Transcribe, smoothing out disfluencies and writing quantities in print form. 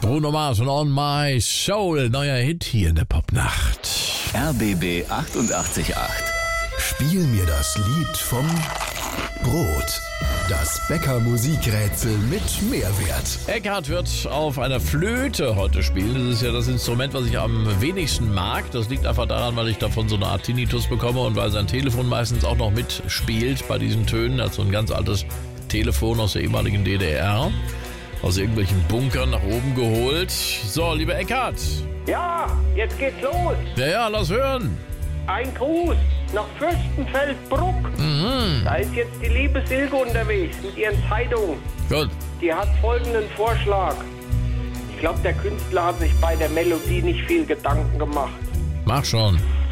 Bruno Mars und On My Soul, neuer Hit hier in der Popnacht. RBB 88.8. Spiel mir das Lied vom Brot. Das Bäcker-Musikrätsel mit Mehrwert. Eckhard wird auf einer Flöte heute spielen. Das ist ja das Instrument, was ich am wenigsten mag. Das liegt einfach daran, weil ich davon so eine Art Tinnitus bekomme und weil sein Telefon meistens auch noch mitspielt bei diesen Tönen. Er hat so ein ganz altes Telefon aus der ehemaligen DDR. Aus irgendwelchen Bunkern nach oben geholt. So, lieber Eckhard. Ja, jetzt geht's los. Ja, lass hören. Ein Gruß nach Fürstenfeldbruck. Da ist jetzt die liebe Silke unterwegs mit ihren Zeitungen. Gut. Die hat folgenden Vorschlag. Ich glaube, der Künstler hat sich bei der Melodie nicht viel Gedanken gemacht. Mach schon.